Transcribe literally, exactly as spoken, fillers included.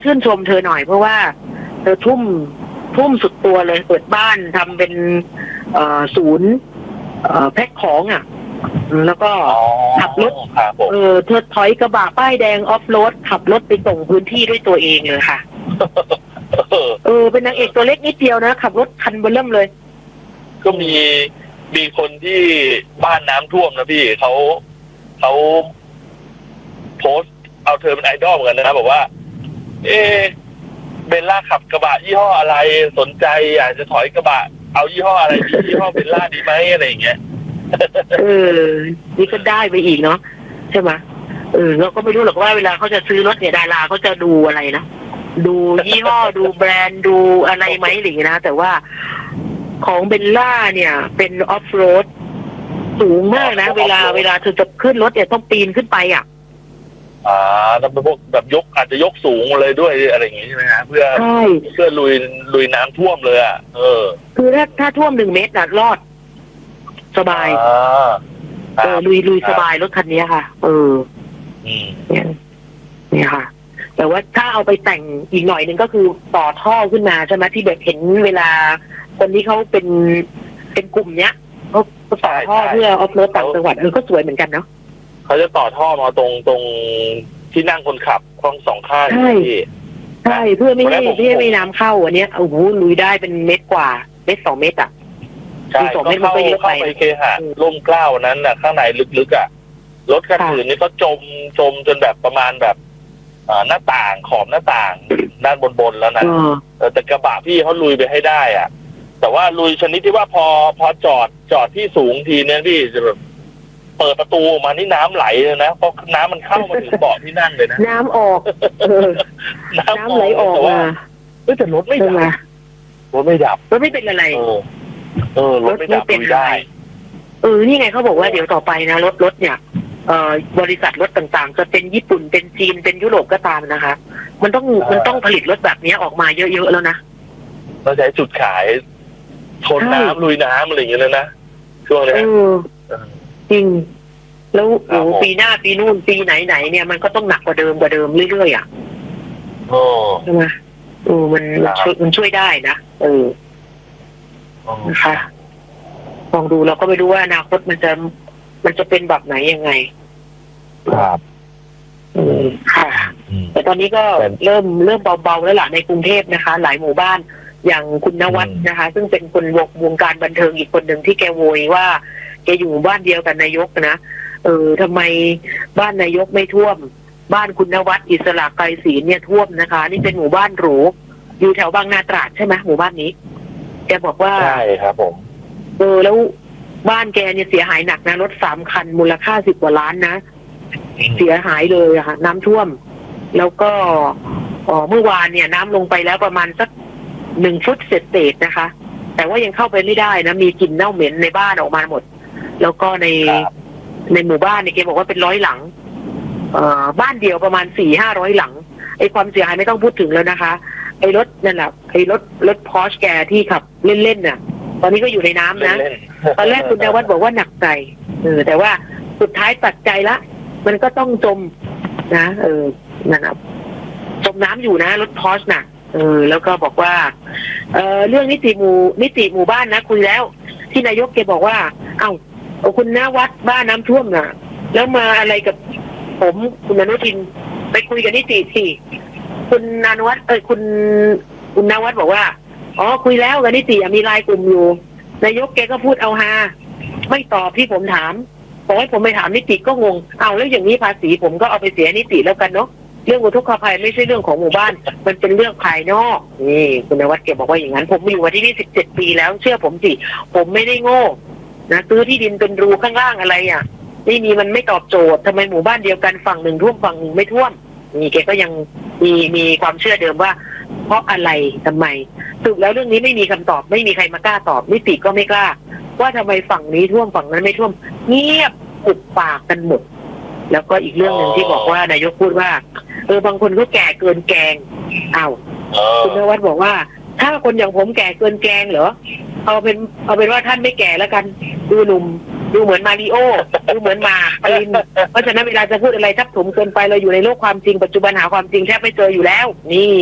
ชื่นชมเธอหน่อยเพราะว่าเธอทุ่มทุ่มสุดตัวเลยเปิดบ้านทำเป็นเอ่อศูนย์เอ่อแพ็คของอ่ะแล้วก็ขับรถเออเธอถอยกระบะป้ายแดงออฟโรดขับรถไปส่งพื้นที่ด้วยตัวเองเลยค่ะเออเป็นนางเอกตัวเล็กนิดเดียวนะขับรถคันเบลเริ่มเลยก็มีมีคนที่บ้านน้ำท่วมนะพี่เขาเขาโพสต์เอาเธอเป็นไอดอลเหมือนกันนะบอกว่าเอเบลล่าขับกระบะยี่ห้ออะไรสนใจอยากจะถอยกระบะเอายี่ห้ออะไรดียี่ห้อเบลล่าดีไหมอะไรอย่างเงี้ยเออนี่ก็ได้ไปอีกเนาะใช่ไหมเออเราก็ไม่รู้หรอกว่าเวลาเขาจะซื้อรถเนี่ยดาราเขาจะดูอะไรนะดูยี่ห้อดูแบรนด์ดูอะไรไหมหรือนะแต่ว่าของเบลล่าเนี่ยเป็นออฟโรดสูงมากนะเวลาเวลาเธอจะขึ้นรถเนี่ยต้องปีนขึ้นไปอ่ะอ่าแล้วพวกแบบยกอาจจะยกสูงเลยด้วยอะไรอย่างงี้ใช่ไหมฮะเพื่อเพื่อลุยลุยน้ำท่วมเลยอ่ะเออคือถ้าถ้าท่วมหนึ่งเมตรน่ะรอดสบายเออลุยลุยสบายรถคันนี้ค่ะเออเนี่ยเนี่ยค่ะแต่ว่าถ้าเอาไปแต่งอีกหน่อยนึงก็คือต่อท่อขึ้นมาใช่ไหมที่แบบเห็นเวลาคนที่เขาเป็นเป็นกลุ่มเนี้ยเขาต่อท่อเพื่อออฟโรดต่างจังหวัดเออก็สวยเหมือนกันเนาะเขาจะต่อท่อมาตรงตรงที่นั่งคนขับคลองสองข้างใช่ใช่เพื่อไม่ให้ไม่ให้น้ำเข้าอันเนี้ยโอ้โหลุยได้เป็นเมตรกว่าเมตรสองเมตรอ่ะใช่ก็เข้าเข้าไปเคหะร่มเกล้านั้นน่ะข้างในลึกๆอ่ะรถคันอื่นนี่ก็จมจมจนแบบประมาณแบบหน้าต่างขอบหน้าต่างด้านบนๆแล้วนะแต่กระบะพี่เขาลุยไปให้ได้อ่ะแต่ว่าลุยชนิดที่ว่าพอพอจอดจอดที่สูงทีเนี้ยพี่จะแบบเปิดประตูมานี่น้ำไหลเลยนะเพราะน้ำมันเข้ามาถึงเบาะที่นั่งเลยนะน้ำออกน้ำไหลออกมาแต่รถไม่ดับรถไม่ดับรถไม่เป็นอะไรเออรถไม่ดับไม่ได้เออนี่ไงเขาบอกว่าเดี๋ยวต่อไปนะรถรถเนี่ยเอ่อบริษัทรถต่างๆจะเป็นญี่ปุ่นเป็นจีนเป็นยุโรปก็ตามนะคะมันต้องมันต้องผลิตรถแบบนี้ออกมาเยอะๆแล้วนะเราใช้จุดขายทนน้ำลุยน้ำอะไรอย่างเงี้ยเลยนะช่วงนี้จริงแล้วโอ้ปีหน้าปีนู่นปีไหนๆเนี่ยมันก็ต้องหนักกว่าเดิมกว่าเดิมเรื่อยๆอ่ะโอ้ใช่ไหมเออมันมันช่วยมันช่วยได้นะเออนะคะลองดูเราก็ไม่รู้ว่าอนาคตมันจะมันจะเป็นแบบไหนยังไงครับอืมค่ะแต่ตอนนี้ก็เริ่มเริ่มเบาๆแล้วล่ะในกรุงเทพนะคะหลายหมู่บ้านอย่างคุณนวัดนะคะซึ่งเป็นคนวงวงการบันเทิงอีกคนหนึ่งที่แกโวยว่าแกอยู่บ้านเดียวกันนายกนะเออทำไมบ้านนายกไม่ท่วมบ้านคุณนวัดอิสระไกรศรีเนี่ยท่วมนะคะนี่เป็นหมู่บ้านหรูอยู่แถวบางนาตราดใช่ไหมหมู่บ้านนี้แกบอกว่าใช่ครับผมเออแล้วบ้านแกเนี่ยเสียหายหนักนะรถสามคันมูลค่าสิบกว่าล้านนะเสียหายเลยอะค่ะน้ำท่วมแล้วก็อ๋อเมื่อวานเนี่ยน้ำลงไปแล้วประมาณสักหนึ่งฟุตเศษๆนะคะแต่ว่ายังเข้าไปไม่ได้นะมีกลิ่นเน่าเหม็นในบ้านออกมาหมดแล้วก็ในในหมู่บ้านเนี่ยแกบอกว่าเป็นร้อยหลังเอ่อบ้านเดียวประมาณสี่ห้าร้อยหลังไอ้ความเสียหายไม่ต้องพูดถึงแล้วนะคะไอ้รถนั่นแหละไอ้รถรถพอร์ชแกที่ขับเล่นๆน่ะตอนนี้ก็อยู่ในน้ำนะตอนแรกคุณนวัดบอกว่าหนักใจเออแต่ว่าสุดท้ายตัดใจละมันก็ต้องจมนะเออนั่นนะจมน้ำอยู่นะรถพอร์ชน่ะเออแล้วก็บอกว่าเออเรื่องนิติหมู่นิติหมู่บ้านนะคุยแล้วที่นายกแกบอกว่าเอ้าคุณนวัดบ้านน้ำท่วมน่ะแล้วมาอะไรกับผมคุณอนุทินไปคุยกับนิติสิคุณนวัดเออคุณคุณนวัดบอกว่าอ๋อคุยแล้วกับนิติมีไลน์กลุ่มอยู่นายกแกก็พูดเอาฮาไม่ตอบที่ผมถามบอกให้ผมไปถามนิติก็งงเอาแล้วอย่างนี้ภาษีผมก็เอาไปเสียนิติแล้วกันเนาะเรื่องอุทกภัยไม่ใช่เรื่องของหมู่บ้านมันเป็นเรื่องภายนอกนี่คุณนวัดแกบอกว่าอย่างนั้นผมอยู่มาที่นี่สิบเจ็ดปีแล้วเชื่อผมสิผมไม่ได้โง่นะซื้อที่ดินเป็นรูข้างล่างอะไรอ่ะนี่มีมันไม่ตอบโจทย์ทำไมหมู่บ้านเดียวกันฝั่งหนึ่งท่วมฝั่งหนึ่งไม่ท่วมนี่แกก็ยังมีมีความเชื่อเดิมว่าเพราะอะไรทำไมสรุปแล้วเรื่องนี้ไม่มีคำตอบไม่มีใครมากล้าตอบนิติก็ไม่กล้าว่าทำไมฝั่งนี้ท่วมฝั่งนั้นไม่ท่วมเงียบปุบปากกันหมดแล้วก็อีกเรื่องหนึ่งที่บอกว่านายกพูดว่าเออบางคนก็แก่เกินแกงอ้าวคุณนวัดบอกว่าถ้าคนอย่างผมแก่เกินแกงเหรอเอาเป็นเอาเป็นว่าท่านไม่แก่แล้วกันดูหนุ่มดูเหมือนมาริโอดูเหมือนหมากปรินเพราะฉะนั้นเวลาจะพูดอะไรทับถมเกินไปเราอยู่ในโลกความจริงปัจจุบันหาความจริงแทบไม่เจออยู่แล้วนี่